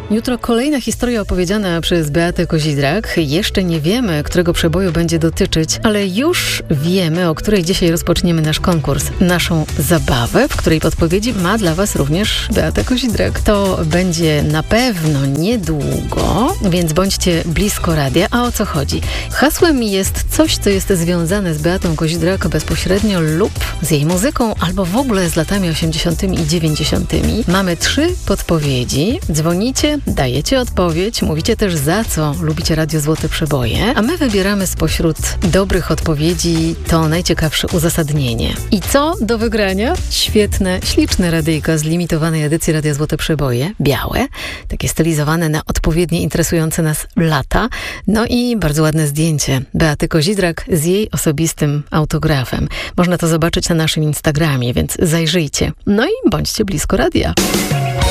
Jutro kolejna historia opowiedziana przez Beatę Kozidrak. Jeszcze nie wiemy, którego przeboju będzie dotyczyć, ale już wiemy, o której dzisiaj rozpoczniemy nasz konkurs. Naszą zabawę, w której podpowiedzi ma dla Was również Beata Kozidrak. To będzie na pewno niedługo, więc bądźcie blisko radia. A o co chodzi? Hasłem jest coś, co jest związane z Beatą Kozidrak bezpośrednio lub z jej muzyką, albo w ogóle z latami 80. i 90. Mamy 3 podpowiedzi. Dzwonicie, dajecie odpowiedź, mówicie też za co lubicie Radio Złote Przeboje, a my wybieramy spośród dobrych odpowiedzi to najciekawsze uzasadnienie. I co do wygrania? Świetne, śliczne radyjka z limitowanej edycji Radia Złote Przeboje, białe, takie stylizowane na odpowiednie interesujące nas lata, no i bardzo ładne zdjęcie Beaty Kozidrak z jej osobistym autografem. Można to zobaczyć na naszym Instagramie, więc zajrzyjcie. No i bądźcie blisko radia.